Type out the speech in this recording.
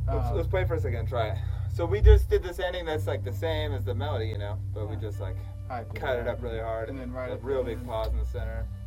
Let's play for a second and try it. So we just did this ending that's like the same as the melody, you know, but we just like Hyped cut it up really hard And then right a at the real big end. pause in the center.